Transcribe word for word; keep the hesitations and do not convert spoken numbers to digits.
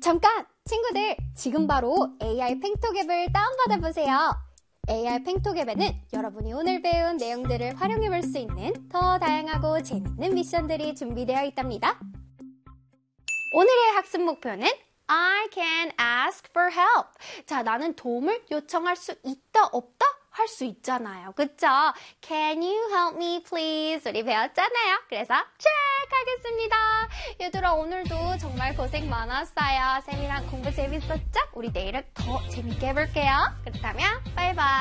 잠깐! 친구들, 지금 바로 에이아이 팽톡 앱을 다운받아 보세요. 에이아이 팽톡 앱에는 여러분이 오늘 배운 내용들을 활용해 볼 수 있는 더 다양하고 재밌는 미션들이 준비되어 있답니다. 오늘의 학습 목표는 I can ask for help. 자, 나는 도움을 요청할 수 있다, 없다? 할 수 있잖아요. 그쵸? Can you help me please? 우리 배웠잖아요. 그래서 check 하겠습니다. 얘들아, 오늘도 정말 고생 많았어요. 쌤이랑 공부 재밌었죠? 우리 내일은 더 재밌게 해볼게요. 그렇다면 바이바이.